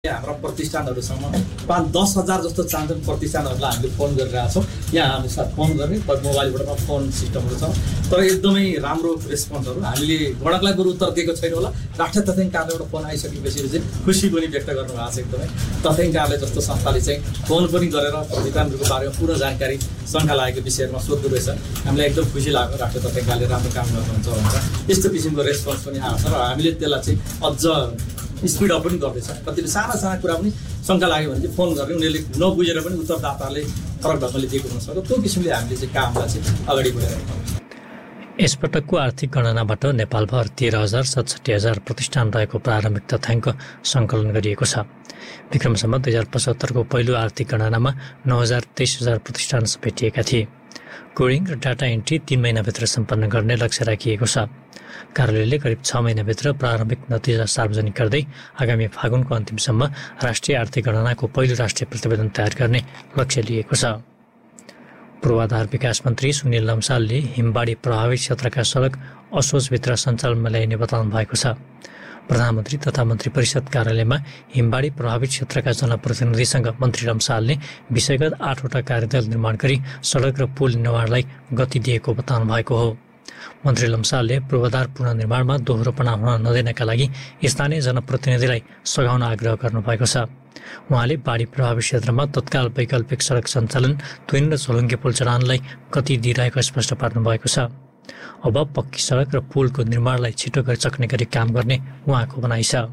हाम्रा प्रतिष्ठानहरूसँग 5-10 हजार जस्तो चाहन्छन् प्रतिष्ठानहरूलाई हामीले फोन गरिरहेका छौँ। यहाँ हामी साथ फोन गर्ने मोबाइलबाट फोन सिस्टमहरू छ, तर एकदमै राम्रो रेस्पोन्सहरू हामीले गणकलाई बरु उत्तर दिएको छैन होला। राष्ट्रिय तथ्याङ्क कार्यालयबाट फोन आइसकेपछि चाहिँ खुसी पनि व्यक्त गर्नुभएको छ। एकदमै तथ्याङ्क कार्यालय जस्तो संस्थाले चाहिँ फोन पनि गरेर प्रतिष्ठानहरूको बारेमा पुरा जानकारी शङ्का लागेको विषयहरूमा सोध्दो रहेछ। हामीलाई एकदम खुसी लाग्यो राष्ट्रिय तथ्याङ्क कार्यालय राम्रो काम गर्नुहुन्छ भनेर। यस्तो किसिमको रेस्पोन्स पनि आएको छ र हामीले त्यसलाई चाहिँ अझ स्पिड अप पनि गर्दैछ। कतिले साना कुरा पनि शङ्का लाग्यो भने चाहिँ फोन गर्ने, उनीहरूले नबुझेर पनि उत्तरदाताले फरक ढङ्गले दिएको हुनसक्छ। त्यो किसिमले हामीले चाहिँ कामलाई चाहिँ अगाडि बढाइरहेको छ। यसपटकको आर्थिक गणनाबाट नेपालभर 13,67,000 प्रतिष्ठान रहेको प्रारम्भिक तथ्याङ्क सङ्कलन गरिएको छ। विक्रमसम्म 2075 को पहिलो आर्थिक गणनामा 9,23,000 प्रतिष्ठान समेटिएका थिए। कोडिङ र डाटा एन्ट्री 3 महिनाभित्र सम्पन्न गर्ने लक्ष्य राखिएको छ। कार्यालयले करिब 6 महिनाभित्र प्रारम्भिक नतिजा सार्वजनिक गर्दै आगामी फागुनको अन्तिमसम्म राष्ट्रिय आर्थिक गणनाको पहिलो राष्ट्रिय प्रतिवेदन तयार गर्ने लक्ष्य लिएको छ। पूर्वाधार विकास मन्त्री सुनिल लम्सालले हिमबाढी प्रभावित क्षेत्रका सडक असोजभित्र सञ्चालनमा ल्याइने बताउनु भएको छ। प्रधानमन्त्री तथा मन्त्री परिषद कार्यालयमा हिमबाढी प्रभावित क्षेत्रका जनप्रतिनिधिसँग मन्त्री लम्सालले विषयगत 8वटा कार्यदल निर्माण गरी सडक र पुल निर्माणलाई गति दिएको बताउनु भएको हो। मन्त्री लम्सालले पूर्वाधार पुनर्निर्माणमा दोहोरोपना हुन नदिनका लागि स्थानीय जनप्रतिनिधिलाई सघाउन आग्रह गर्नुभएको छ। उहाँले बाढी प्रभावित क्षेत्रमा तत्काल वैकल्पिक सडक सञ्चालन, तुइन र झोलुङ्गे पुल चढानलाई गति दिइरहेको स्पष्ट पार्नुभएको छ। अब पक्की सडक र पुलको निर्माणलाई छिटो गरिसक्ने गरी काम गर्ने उहाँको भनाइ छ।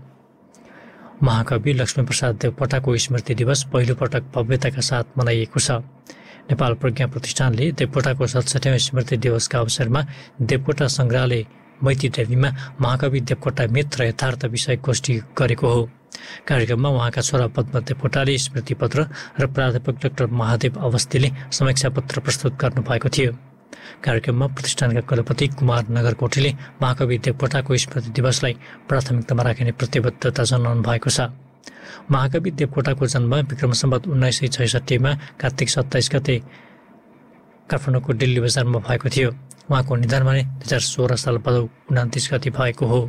महाकवि लक्ष्मीप्रसाद देवकोटाको स्मृति दिवस पहिलोपटक भव्यताका साथ मनाइएको छ। नेपाल प्रज्ञा प्रतिष्ठानले देवकोटाको 67औं स्मृति दिवसका अवसरमा देवकोटा सङ्ग्रहालय मैतीदेवीमा महाकवि देवकोटा मिथ र यथार्थ विषय गोष्ठी गरेको हो। कार्यक्रममा उहाँका छोरा पद्म देवकोटाले स्मृति पत्र र प्राध्यापक डाक्टर महादेव अवस्थीले समीक्षा पत्र प्रस्तुत गर्नुभएको थियो। कार्यक्रममा प्रतिष्ठानका कुलपति कुमार नगरकोटीले महाकवि देवकोटाको स्मृति दिवसलाई प्राथमिकतामा राख्ने प्रतिबद्धता जनाउनु भएको छ। महाकवि देवकोटाको जन्म विक्रम सम्वत 1966 मा कार्तिक 27 गते काठमाडौँको दिल्ली बजारमा भएको थियो। उहाँको निधनमा 2016 साल भदौ 29 गते भएको हो।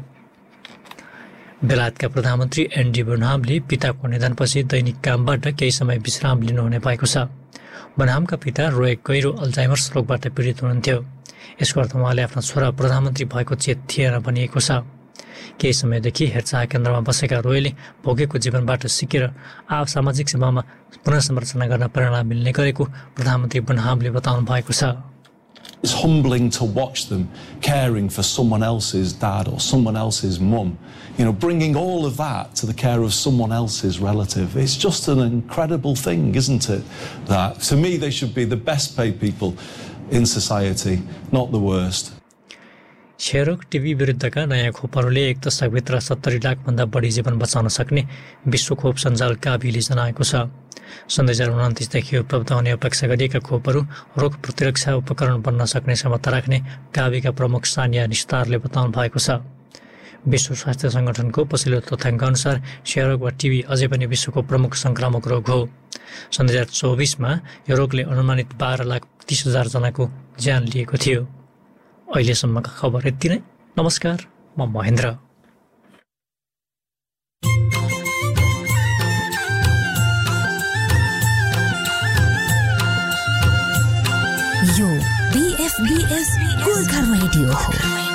बेलायतका प्रधानमन्त्री एन्डी बनहामले पिताको निधनपछि दैनिक कामबाट केही समय विश्राम लिनुहुने भएको छ। बनहामका पिता रोय गहिरो अल्जाइमर्स रोगबाट पीडित हुनुहुन्थ्यो। यसको अर्थ उहाँले आफ्ना छोरा प्रधानमन्त्री भएको चेत थिएन भनिएको छ। केही समयदेखि हेरचाह केन्द्रमा बसेका रोयले भोगेको जीवनबाट सिकेर सामाजिक सेवामा पुनर्संरचना गर्न प्रेरणा मिल्ने गरेको प्रधानमन्त्री बनहामले बताउनु भएको छ। It's humbling to watch them caring for someone else's dad or someone else's mum, bringing all of that to the care of someone else's relative. It's just an incredible thing, isn't it? That to me they should be the best paid people in society, not the worst. क्षयरोग TB विरुद्धका नयाँ खोपहरूले 1 दशकभित्र 70 लाखभन्दा बढी जीवन बचाउन सक्ने विश्व खोप सञ्जाल गाभीले जनाएको छ। सन् 2029 देखि उपलब्ध हुने अपेक्षा गरिएका खोपहरू रोग प्रतिरक्षा उपकरण बन्न सक्ने क्षमता राख्ने गाभीका प्रमुख सानिया निस्तारले बताउनु भएको छ। विश्व स्वास्थ्य सङ्गठनको पछिल्लो तथ्याङ्क अनुसार क्षयरोग वा टिबी अझै पनि विश्वको प्रमुख सङ्क्रामक रोग हो। सन् 2024 मा यो रोगले अनुमानित 12,30,000 जनाको ज्यान लिएको थियो। अहिलेसम्मका खबर यति नै। नमस्कार, म महेन्द्र। यो BFBS गोर्खा रेडियो हो।